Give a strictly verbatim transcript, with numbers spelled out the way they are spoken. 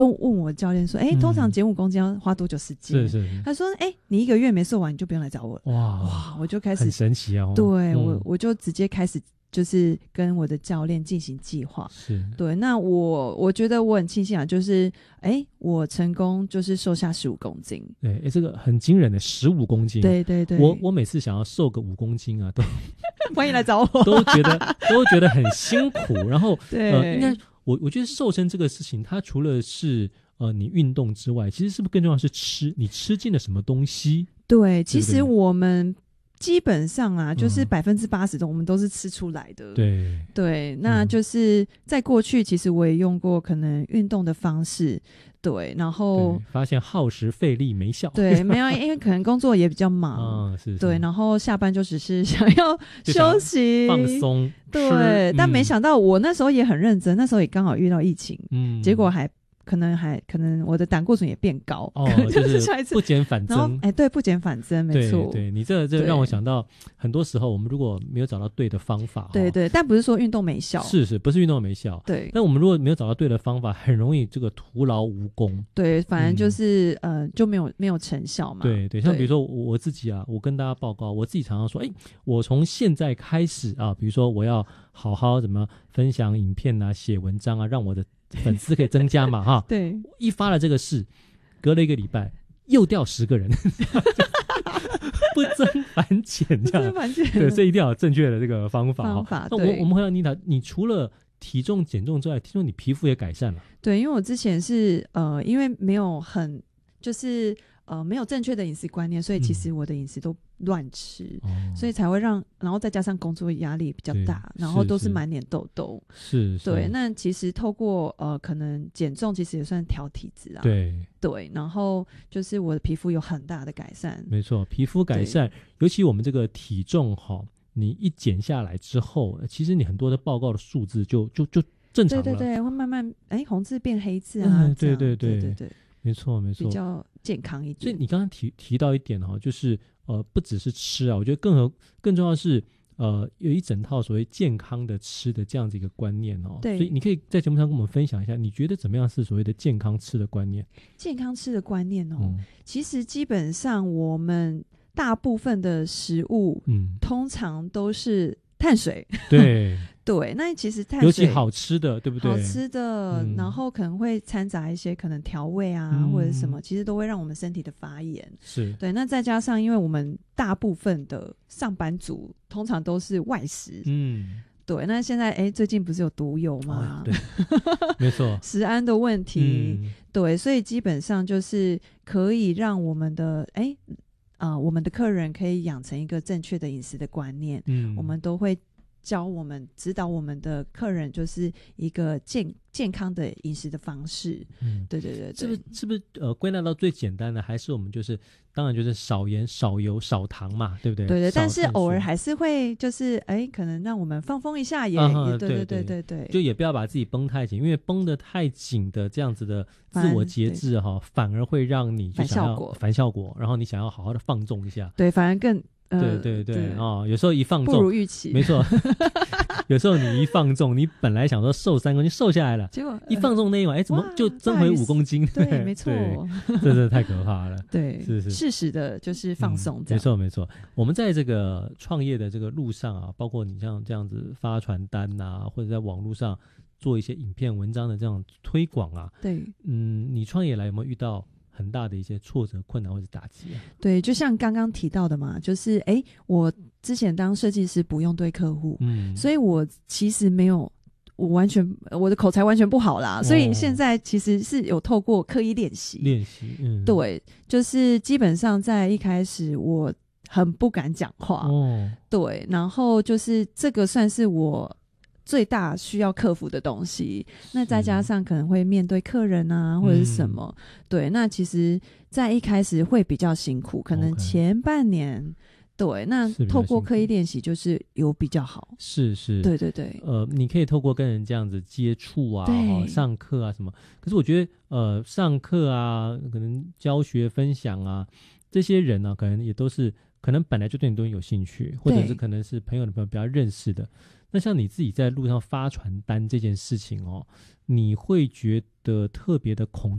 问问我教练说，哎、欸，通常减五公斤要花多久时间？ 是是是。 他说，哎、欸，你一个月没瘦完，你就不用来找我了。 哇哇，我就开始很神奇啊！ 对、 嗯、 我我就直接开始就是跟我的教练进行计划。 是对，那我我觉得我很庆幸啊，就是哎、欸，我成功就是瘦下十五公斤。 对，哎、欸，这个很惊人的十五公斤。 对对对， 我我每次想要瘦个五公斤啊，都欢迎来找我， 都觉得都觉得很辛苦。然后对， 呃，应该我我觉得瘦身这个事情，它除了是呃你运动之外，其实是不是更重要的是吃？你吃进了什么东西？ 对，其实我们基本上啊，就是百分之八十的我们都是吃出来的。 对对，那就是在过去，其实我也用过可能运动的方式。对，然后发现耗时费力没效。 对，没有，因为可能工作也比较忙， 嗯，是是， 对，然后下班就只是想要休息放松， 对、嗯，但没想到我那时候也很认真，那时候也刚好遇到疫情， 嗯， 结果还可能还可能我的胆固醇也变高哦，就是不减反增， 哎，对，不减反增，没错， 对对，你这这让我想到，很多时候我们如果没有找到对的方法， 对对，但不是说运动没效， 是是，不是运动没效， 对， 但我们如果没有找到对的方法，很容易这个徒劳无功， 对，反正就是、嗯、呃就没有没有成效嘛， 对对，像比如说我自己啊，我跟大家报告，我自己常常说，哎，我从现在开始啊，比如说我要好好怎么分享影片啊，写文章啊，让我的粉丝可以增加嘛哈， 对， 一发了这个誓，隔了一个礼拜又掉十个人，不增反减这样， 不增反减， 对，所以一定要有正确的这个方法。 方法， 那我我们回到妮塔，你除了体重减重之外，听说你皮肤也改善了。 对，因为我之前是呃，因为没有很就是呃没有正确的饮食观念，所以其实我的饮食都乱吃、嗯，所以才会让，然后再加上工作压力比较大，然后都是满脸痘痘。 是，是对。那其实透过呃可能减重，其实也算调体质啊。 对对，然后就是我的皮肤有很大的改善。 没错，皮肤改善，尤其我们这个体重哈，你一减下来之后，其实你很多的报告的数字就就就正常了。 对对对，会慢慢哎红字变黑字啊。 嗯、对对对对对对， 没错没错， 比较健康一点。 所以你刚刚提提到一点哈，就是呃不只是吃啊，我觉得更和更重要的是呃有一整套所谓健康的吃的这样子一个观念哦。 对， 所以你可以在节目上跟我们分享一下，你觉得怎么样是所谓的健康吃的观念？ 健康吃的观念哦， 嗯、 其实基本上我们大部分的食物，嗯，通常都是碳水。 对对，那其实碳水尤其好吃的，对不对？ 好吃的、嗯，然后可能会掺杂一些可能调味啊、嗯，或者什么，其实都会让我们身体的发炎。 是对， 那再加上因为我们大部分的上班族通常都是外食，嗯，对。那现在哎，最近不是有毒油吗？ 哦、对，没错， 食安的问题、 嗯， 对，所以基本上就是可以让我们的哎啊、呃，我们的客人可以养成一个正确的饮食的观念，嗯，我们都会教我们指导我们的客人就是一个健健康的饮食的方式。嗯，对对 对, 对， 是不是是不是呃归纳到最简单的还是我们就是当然就是少盐少油少糖嘛，对不对？ 对对，但是偶尔还是会就是哎可能让我们放风一下也、啊、也对对对对 对, 对， 就也不要把自己绷太紧，因为绷得太紧的这样子的自我节制哈，反而会让你就想要反效果反效果，然后你想要好好的放纵一下， 对，反而更对对对啊、哦，有时候一放纵不如预期， 没错。有时候你一放纵，你本来想说瘦三公斤，瘦下来了， 结果、呃、 一放纵那一晚，哎，怎么就增回五公斤？ 对，对没错， 这真的太可怕了。 对， 是是， 适时的就是放松、嗯。 没错没错，我们在这个创业的这个路上啊，包括你像这样子发传单啊，或者在网络上做一些影片文章的这样推广啊， 对， 嗯，你创业来有没有遇到很大的一些挫折、困难或者打击啊？ 对，就像刚刚提到的嘛，就是哎，我之前当设计师不用对客户，嗯，所以我其实没有，我完全我的口才完全不好啦，哦、所以现在其实是有透过刻意练习， 练习，嗯， 对，就是基本上在一开始我很不敢讲话，哦，对，然后就是这个算是我最大需要克服的东西，那再加上可能会面对客人啊或者是什么、嗯、对，那其实在一开始会比较辛苦，可能前半年、okay. 对，那透过刻意练习就是有比较好， 是是， 对对对， 呃，你可以透过跟人这样子接触啊、哦、上课啊什么，可是我觉得呃上课啊可能教学分享啊这些人呢、啊、可能也都是可能本来就对你东西有兴趣，或者是可能是朋友的朋友比较认识的， 那像你自己在路上发传单这件事情哦，你会觉得特别的恐